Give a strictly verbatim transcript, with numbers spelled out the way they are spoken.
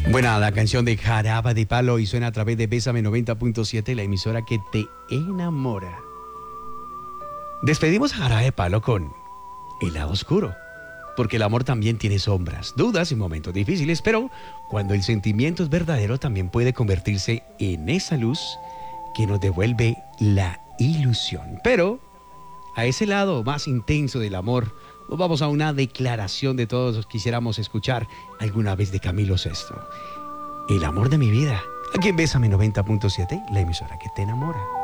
Buena la canción de Jarabe de Palo y suena a través de Bésame noventa punto siete, la emisora que te enamora. Despedimos a Jarabe de Palo con El lado oscuro, porque el amor también tiene sombras, dudas y momentos difíciles, pero cuando el sentimiento es verdadero también puede convertirse en esa luz que nos devuelve la ilusión. Pero a ese lado más intenso del amor, nos vamos a una declaración de todos los que quisiéramos escuchar alguna vez de Camilo Sesto. El amor de mi vida. Aquí en Bésame noventa punto siete, la emisora que te enamora.